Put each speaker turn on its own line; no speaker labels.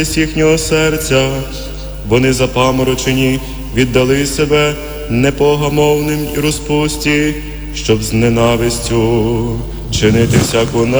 з їхнього серця. Вони запаморочені віддали себе непогамовним і розпусті, щоб з ненавистю чинити всяку